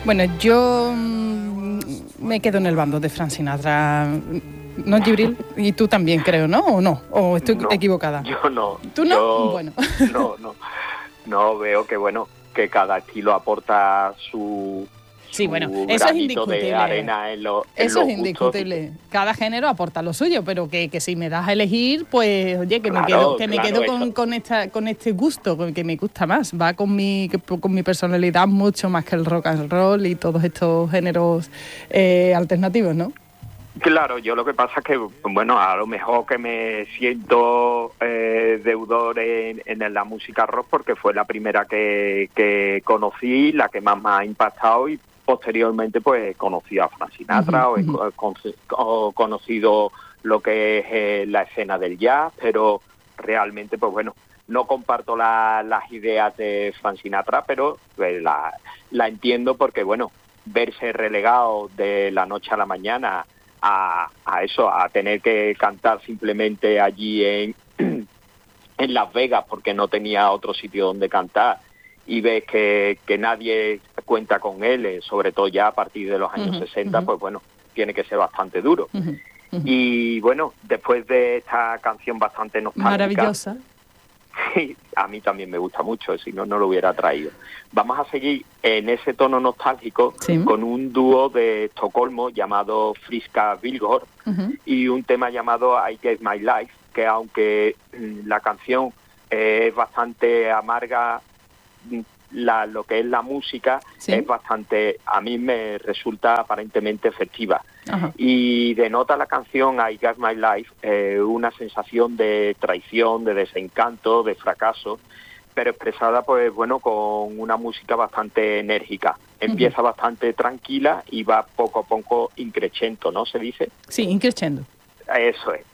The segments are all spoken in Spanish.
Bueno, yo me quedo en el bando de Frank Sinatra. ¿No, Gibril? Y tú también, creo, ¿no? ¿O no? ¿O estoy equivocada? Yo no. ¿Tú no? Bueno. No, veo que, bueno, que cada estilo aporta su Sí, bueno, eso es indiscutible. De arena en eso es indiscutible. Gustos. Cada género aporta lo suyo, pero que si me das a elegir, pues oye, que claro, me quedo con este gusto, que me gusta más. Va con mi personalidad mucho más que el rock and roll y todos estos géneros alternativos, ¿no? Claro, yo lo que pasa es que, bueno, a lo mejor que me siento deudor en la música rock porque fue la primera que conocí, la que más me ha impactado y posteriormente pues conocí a Frank Sinatra o conocido lo que es la escena del jazz, pero realmente pues bueno, no comparto las ideas de Frank Sinatra, pero la entiendo porque bueno, verse relegado de la noche a la mañana a tener que cantar simplemente allí en Las Vegas porque no tenía otro sitio donde cantar y ves que nadie cuenta con él, sobre todo ya a partir de los años 60, pues bueno, tiene que ser bastante duro. Y bueno, después de esta canción bastante nostálgica, maravillosa, sí, a mí también me gusta mucho, si no, no lo hubiera traído. Vamos a seguir en ese tono nostálgico con un dúo de Estocolmo llamado Friska Vilgård y un tema llamado I Gave My Life, que aunque la canción es bastante amarga, lo que es la música es bastante, a mí me resulta aparentemente efectiva. Y denota la canción I Gave My Life una sensación de traición, de desencanto, de fracaso, pero expresada pues bueno con una música bastante enérgica. Empieza bastante tranquila y va poco a poco increciendo, ¿no se dice? Sí, increciendo. Eso es.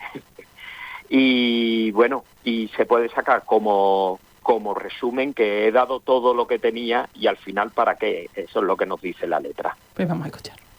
Y bueno, y se puede sacar como resumen que he dado todo lo que tenía y al final ¿para qué? Eso es lo que nos dice la letra. Pues vamos a escuchar.